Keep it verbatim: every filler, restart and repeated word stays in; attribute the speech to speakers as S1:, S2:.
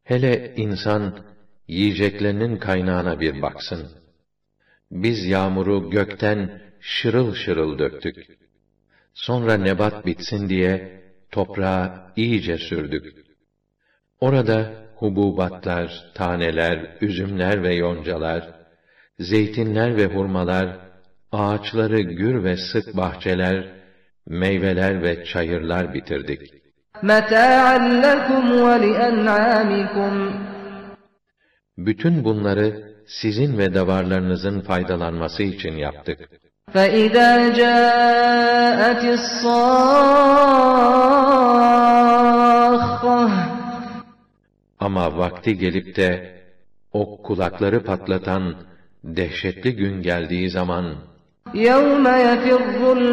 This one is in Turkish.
S1: Hele insan yiyeceklerinin kaynağına bir baksın. Biz yağmuru gökten şırıl şırıl döktük. Sonra nebat bitsin diye toprağa iyice sürdük. Orada hububatlar, taneler, üzümler ve yoncalar, zeytinler ve hurmalar, ağaçları gür ve sık bahçeler, meyveler ve çayırlar bitirdik.
S2: مَتَاعًا لَكُمْ وَلِأَنْعَامِكُمْ.
S1: Bütün bunları sizin ve davarlarınızın faydalanması için yaptık.
S2: فَإِذَا جَاءَتِ الصَّاخَّةُ.
S1: Ama vakti gelip de o kulakları patlatan dehşetli gün geldiği zaman
S2: يَوْمَ يَفِرُّ